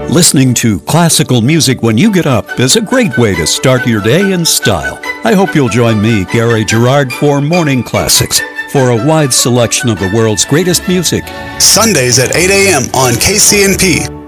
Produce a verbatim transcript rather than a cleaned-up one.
Listening to classical music when you get up is a great way to start your day in style. I hope you'll join me, Gary Gerard, for Morning Classics, for a wide selection of the world's greatest music. Sundays at eight a.m. on K C N P.